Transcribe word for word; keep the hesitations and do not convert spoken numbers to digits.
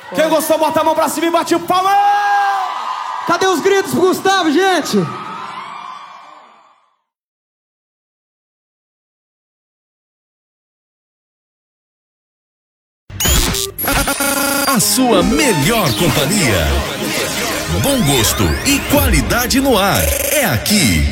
Quem gostou, bota a mão pra cima e bate o palma! Cadê os gritos pro Gustavo, gente? A sua melhor companhia. Bom gosto e qualidade no ar. É aqui.